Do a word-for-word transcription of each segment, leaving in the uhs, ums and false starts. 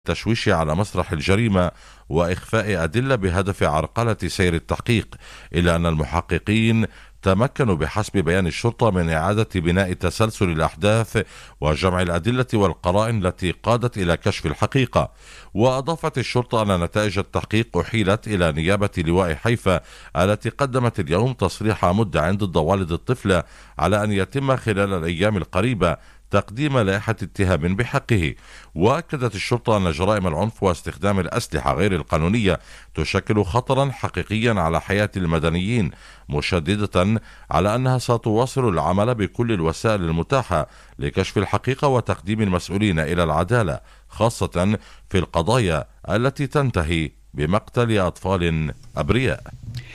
التشويش على مسرح الجريمة وإخفاء أدلة بهدف عرقلة سير التحقيق، إلا أن المحققين تمكنوا بحسب بيان الشرطة من إعادة بناء تسلسل الأحداث وجمع الأدلة والقرائن التي قادت إلى كشف الحقيقة. وأضافت الشرطة أن نتائج التحقيق أحيلت إلى نيابة لواء حيفا التي قدمت اليوم تصريح مدع ضد والد الطفلة على أن يتم خلال الأيام القريبة تقديم لائحة اتهام بحقه. وأكدت الشرطة أن جرائم العنف واستخدام الأسلحة غير القانونية تشكل خطرا حقيقيا على حياة المدنيين، مشددة على أنها ستواصل العمل بكل الوسائل المتاحة لكشف الحقيقة وتقديم المسؤولين إلى العدالة، خاصة في القضايا التي تنتهي بمقتل أطفال أبرياء.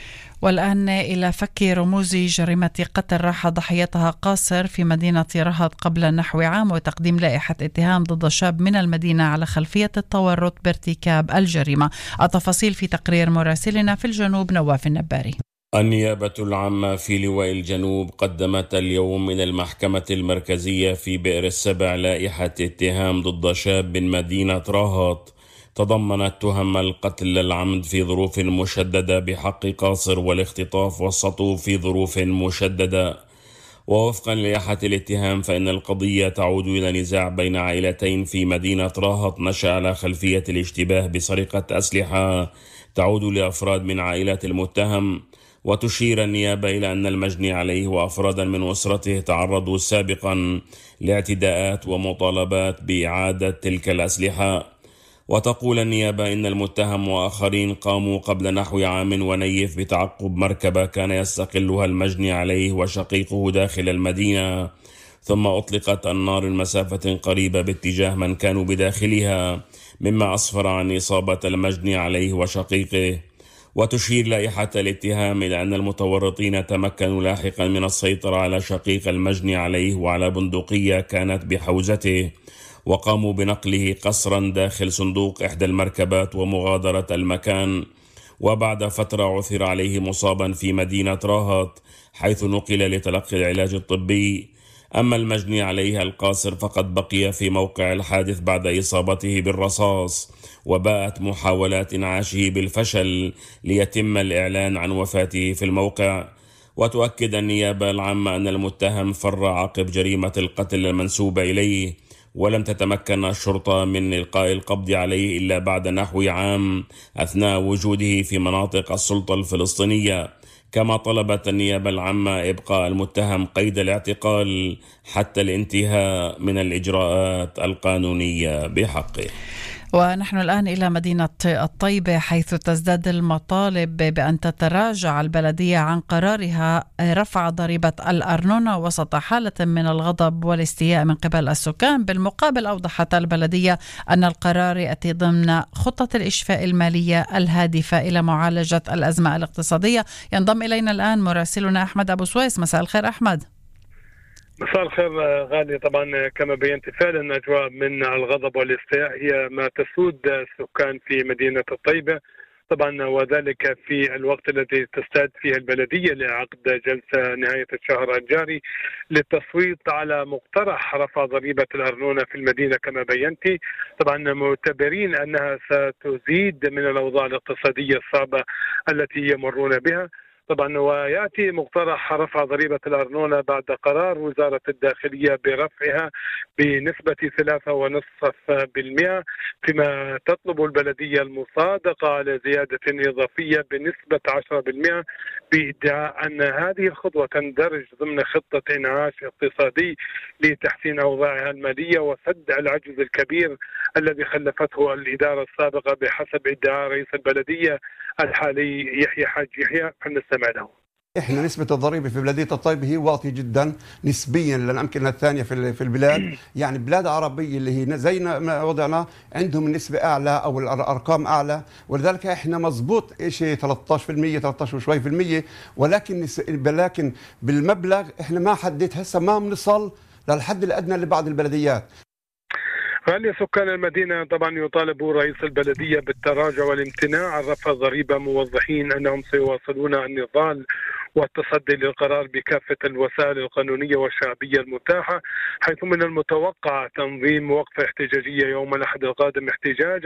والآن إلى فك رموز جريمة قتل راح ضحيتها قاصر في مدينة رهط قبل نحو عام وتقديم لائحة اتهام ضد شاب من المدينة على خلفية التورط بارتكاب الجريمة. التفاصيل في تقرير مراسلنا في الجنوب نواف النباري. النيابة العامة في لواء الجنوب قدمت اليوم من المحكمة المركزية في بئر السبع لائحة اتهام ضد شاب من مدينة رهط تضمنت تهم القتل العمد في ظروف مشددة بحق قاصر والاختطاف والسطو في ظروف مشددة. ووفقا للائحة الاتهام فإن القضية تعود إلى نزاع بين عائلتين في مدينة رهط نشأ على خلفية الاشتباه بسرقة أسلحة تعود لأفراد من عائلة المتهم. وتشير النيابة إلى أن المجني عليه وأفرادا من أسرته تعرضوا سابقا لاعتداءات ومطالبات بإعادة تلك الأسلحة. وتقول النيابة إن المتهم وآخرين قاموا قبل نحو عام ونيف بتعقب مركبة كان يستقلها المجني عليه وشقيقه داخل المدينة، ثم أطلقت النار المسافة قريبة باتجاه من كانوا بداخلها، مما أسفر عن إصابة المجني عليه وشقيقه. وتشير لائحة الاتهام إلى أن المتورطين تمكنوا لاحقا من السيطرة على شقيق المجني عليه وعلى بندقية كانت بحوزته، وقاموا بنقله قسرا داخل صندوق إحدى المركبات ومغادرة المكان. وبعد فترة عثر عليه مصابا في مدينة رهط حيث نقل لتلقي العلاج الطبي. أما المجني عليه القاصر فقد بقي في موقع الحادث بعد إصابته بالرصاص، وباءت محاولات إنعاشه بالفشل ليتم الإعلان عن وفاته في الموقع. وتؤكد النيابة العامة أن المتهم فر عقب جريمة القتل المنسوبة إليه، ولم تتمكن الشرطة من إلقاء القبض عليه إلا بعد نحو عام أثناء وجوده في مناطق السلطة الفلسطينية. كما طلبت النيابة العامة إبقاء المتهم قيد الاعتقال حتى الانتهاء من الإجراءات القانونية بحقه. ونحن الآن إلى مدينة الطيبة حيث تزداد المطالب بأن تتراجع البلدية عن قرارها رفع ضريبة الأرنونة وسط حالة من الغضب والاستياء من قبل السكان. بالمقابل أوضحت البلدية أن القرار يأتي ضمن خطة الإشفاء المالية الهادفة إلى معالجة الأزمة الاقتصادية. ينضم إلينا الآن مراسلنا أحمد أبو سويس. مساء الخير أحمد. مساء الخير غالي. طبعا كما بينت فعلا أجواء من الغضب والاستياء هي ما تسود السكان في مدينة الطيبة، طبعا وذلك في الوقت الذي تستعد فيه البلدية لعقد جلسة نهاية الشهر الجاري للتصويت على مقترح رفع ضريبة الأرنونة في المدينة كما بينتي، طبعا معتبرين أنها ستزيد من الأوضاع الاقتصادية الصعبة التي يمرون بها. طبعا ويأتي مقترح رفع ضريبة الأرنونة بعد قرار وزارة الداخلية برفعها بنسبة ثلاثة ونصف بالمئة، فيما تطلب البلدية المصادقة على زيادة إضافية بنسبة عشرة بالمئة بادعاء أن هذه الخطوة تندرج ضمن خطة إنعاش اقتصادي لتحسين أوضاعها المالية وسد العجز الكبير الذي خلفته الإدارة السابقة بحسب ادعاء رئيس البلدية الحالي يحيى حاج يحيى. فلنستمع له. احنا نسبة الضريبة في بلدية الطيبة هي واطية جدا نسبيا للأمكنة الثانية في في البلاد، يعني بلاد عربية اللي هي زي ما وضعنا عندهم النسبة أعلى أو الأرقام أعلى، ولذلك احنا مزبوط شيء ثلاثة عشر بالمئة ثلاثة عشر وشوي في المية، ولكن ولكن بالمبلغ احنا ما حددت هسه ما بنصل للحد الأدنى لبعض البلديات. هل سكان المدينة طبعا يطالب رئيس البلدية بالتراجع والامتناع عن رفع ضريبة، موضحين أنهم سيواصلون النضال والتصدي للقرار بكافة الوسائل القانونية والشعبية المتاحة، حيث من المتوقع تنظيم وقفة احتجاجية يوم الأحد القادم احتجاجا